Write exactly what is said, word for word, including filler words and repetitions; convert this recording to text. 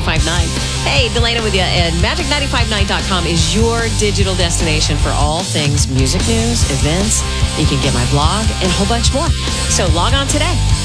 ninety-five point nine. Hey, Delana with you, and magic ninety five nine dot com is your digital destination for all things music news, events. You can get my blog, and a whole bunch more. So log on today.